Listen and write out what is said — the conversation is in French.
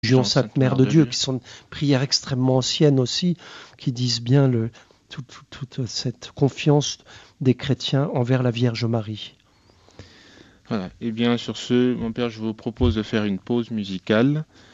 Sainte Mère de Dieu, qui sont des prières extrêmement anciennes aussi, qui disent bien toute cette confiance des chrétiens envers la Vierge Marie. Voilà. Eh bien, sur ce, mon père, je vous propose de faire une pause musicale.